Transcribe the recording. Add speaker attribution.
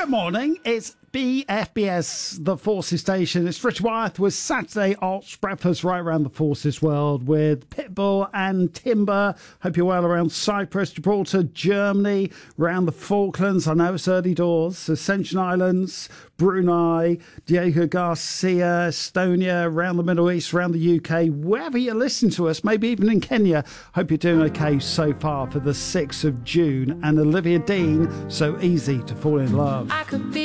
Speaker 1: Good morning. It's BFBS, the Forces Station. It's Richard Wyeth with Saturday Arts Breakfast right around the Forces world with Pitbull and Timber. Hope you're well around Cyprus, Gibraltar, Germany, around the Falklands. I know it's early doors. Ascension Islands, Brunei, Diego Garcia, Estonia, around the Middle East, around the UK, wherever you listen to us, maybe even in Kenya. Hope you're doing okay so far for the 6th of June. And Olivia Dean, So Easy to Fall in Love.
Speaker 2: I could be